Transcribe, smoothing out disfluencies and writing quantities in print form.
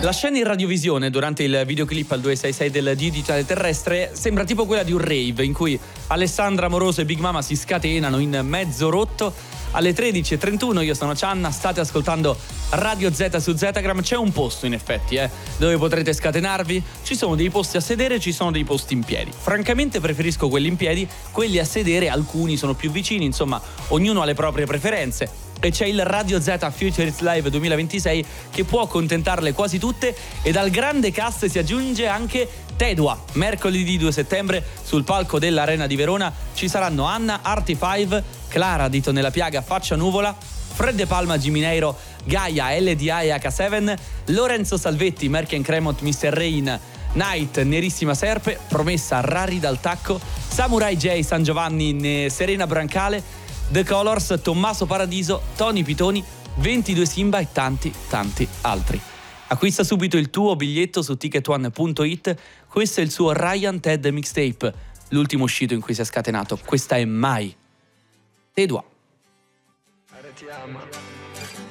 La scena in radiovisione durante il videoclip al 266 del Digitale Terrestre sembra tipo quella di un rave in cui Alessandra Amoroso e Big Mama si scatenano in mezzo rotto. Alle 13.31 io sono Cianna, state ascoltando Radio Z su Zetagram. C'è un posto in effetti dove potrete scatenarvi. Ci sono dei posti a sedere, ci sono dei posti in piedi. Francamente preferisco quelli in piedi, quelli a sedere alcuni sono più vicini, insomma ognuno ha le proprie preferenze. E c'è il Radio Z Future Hits Live 2026 che può accontentarle quasi tutte, e dal grande cast si aggiunge anche Tedua. Mercoledì 2 settembre sul palco dell'Arena di Verona ci saranno Anna, Arti 5, Clara di Tonella Piaga, Faccia Nuvola, Fred De Palma, Giminairo, Gaia, LDI e H7, Lorenzo Salvetti, Merken Cremont, Mr. Rain, Night, Nerissima Serpe, Promessa, Rari dal Tacco, Samurai J, San Giovanni, Serena Brancale, The Colors, Tommaso Paradiso, Tony Pitoni, 22 Simba e tanti altri. Acquista subito il tuo biglietto su ticketone.it. Questo è il suo Ryan Ted Mixtape, l'ultimo uscito in cui si è scatenato. Questa è Mai. Tedua.